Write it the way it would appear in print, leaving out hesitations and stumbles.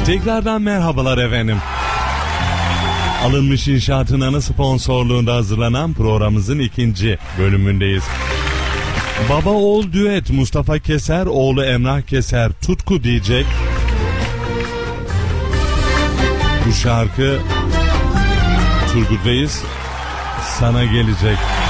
Tekrardan merhabalar efendim. Alınmış İnşaat'ın ana sponsorluğunda hazırlanan programımızın 2. bölümündeyiz. Baba oğul düet Mustafa Keser, oğlu Emrah Keser tutku diyecek. Bu şarkı Turgut Reis sana gelecek.